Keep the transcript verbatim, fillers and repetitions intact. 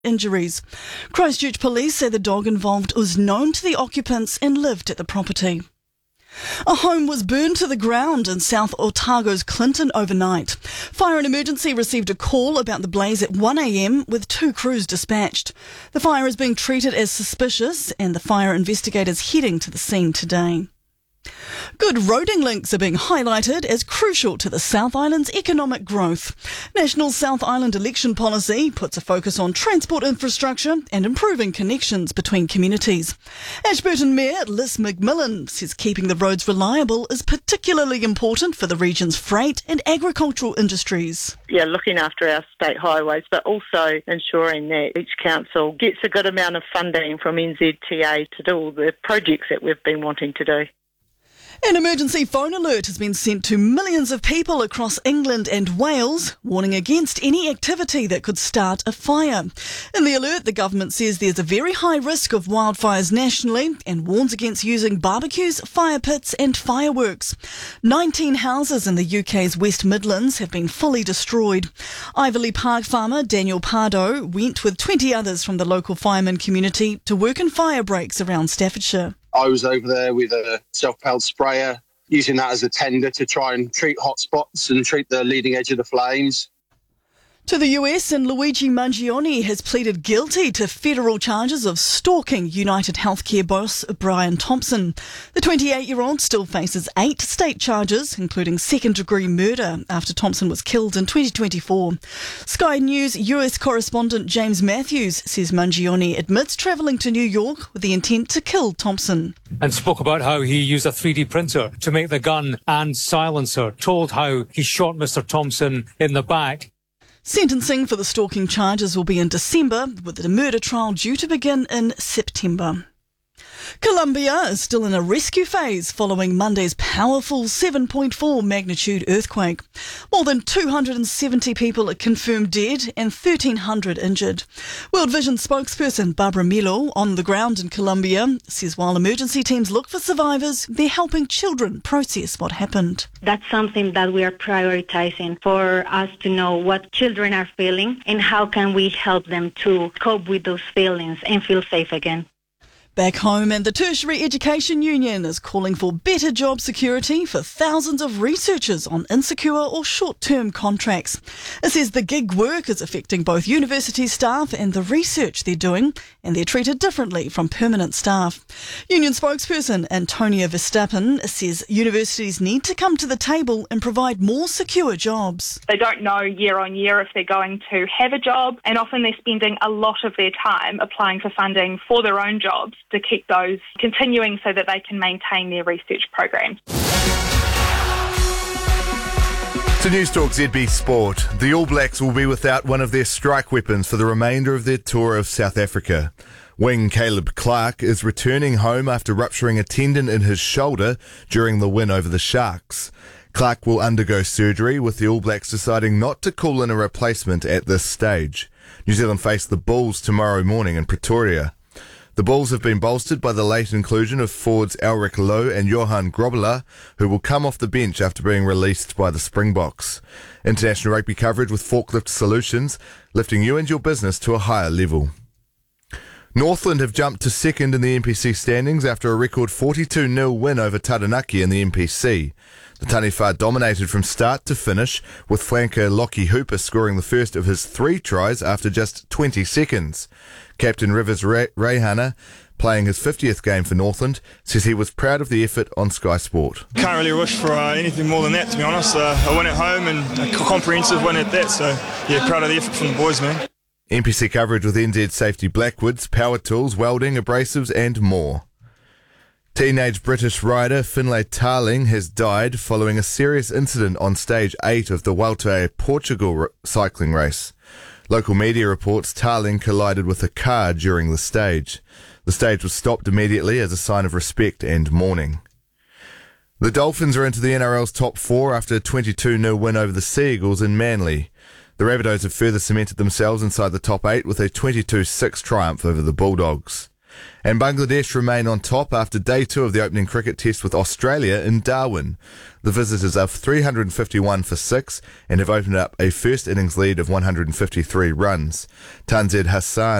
injuries. Christchurch police say the dog involved was known to the occupants and lived at the property. A home was burned to the ground in South Otago's Clinton overnight. Fire and Emergency received a call about the blaze at one a m with two crews dispatched. The fire is being treated as suspicious and the fire investigators heading to the scene today. Good roading links are being highlighted as crucial to the South Island's economic growth. National South Island election policy puts a focus on transport infrastructure and improving connections between communities. Ashburton Mayor Liz McMillan says keeping the roads reliable is particularly important for the region's freight and agricultural industries. Yeah, looking after our state highways, but also ensuring that each council gets a good amount of funding from N Z T A to do all the projects that we've been wanting to do. An emergency phone alert has been sent to millions of people across England and Wales, warning against any activity that could start a fire. In the alert, the government says there's a very high risk of wildfires nationally and warns against using barbecues, fire pits and fireworks. nineteen houses in the U K's West Midlands have been fully destroyed. Iverley Park farmer Daniel Pardo went with twenty others from the local fireman community to work in fire breaks around Staffordshire. I was over there with a self-propelled sprayer, using that as a tender to try and treat hot spots and treat the leading edge of the flames. To the U S, and Luigi Mangione has pleaded guilty to federal charges of stalking United Healthcare boss Brian Thompson. The twenty-eight-year-old still faces eight state charges, including second-degree murder, after Thompson was killed in twenty twenty-four. Sky News U S correspondent James Matthews says Mangione admits travelling to New York with the intent to kill Thompson. And spoke about how he used a three D printer to make the gun and silencer, told how he shot Mister Thompson in the back. Sentencing for the stalking charges will be in December, with the murder trial due to begin in September. Colombia is still in a rescue phase following Monday's powerful seven point four magnitude earthquake. More than two hundred seventy people are confirmed dead and thirteen hundred injured. World Vision spokesperson Barbara Melo, on the ground in Colombia, says while emergency teams look for survivors, they're helping children process what happened. That's something that we are prioritizing for us to know what children are feeling and how can we help them to cope with those feelings and feel safe again. Back home, and the Tertiary Education Union is calling for better job security for thousands of researchers on insecure or short-term contracts. It says the gig work is affecting both university staff and the research they're doing, and they're treated differently from permanent staff. Union spokesperson Antonia Verstappen says universities need to come to the table and provide more secure jobs. They don't know year on year if they're going to have a job, and often they're spending a lot of their time applying for funding for their own jobs to keep those continuing so that they can maintain their research programs. To Newstalk Z B Sport, the All Blacks will be without one of their strike weapons for the remainder of their tour of South Africa. Wing Caleb Clarke is returning home after rupturing a tendon in his shoulder during the win over the Sharks. Clarke will undergo surgery, with the All Blacks deciding not to call in a replacement at this stage. New Zealand face the Bulls tomorrow morning in Pretoria. The Bulls have been bolstered by the late inclusion of forwards Elric Lowe and Johan Grobler, who will come off the bench after being released by the Springboks. International rugby coverage with Forklift Solutions, lifting you and your business to a higher level. Northland have jumped to second in the N P C standings after a record forty-two nil win over Taranaki in the N P C. The Taniwha dominated from start to finish, with flanker Lockie Hooper scoring the first of his three tries after just twenty seconds. Captain Rivers Re- Reihana, playing his fiftieth game for Northland, says he was proud of the effort on Sky Sport. Can't really wish for uh, anything more than that, to be honest. Uh, a win at home and a comprehensive win at that, so yeah, proud of the effort from the boys, man. N P C coverage with N Z Safety Blackwoods, power tools, welding, abrasives and more. Teenage British rider Finlay Tarling has died following a serious incident on stage eight of the Vuelta a Portugal cycling race. Local media reports Tarling collided with a car during the stage. The stage was stopped immediately as a sign of respect and mourning. The Dolphins are into the N R L's top four after a twenty-two nil win over the Sea Eagles in Manly. The Rabbitohs have further cemented themselves inside the top eight with a twenty-two six triumph over the Bulldogs. And Bangladesh remain on top after day two of the opening cricket test with Australia in Darwin. The visitors are three hundred fifty-one for six and have opened up a first innings lead of one hundred fifty-three runs. Tanzid Hassan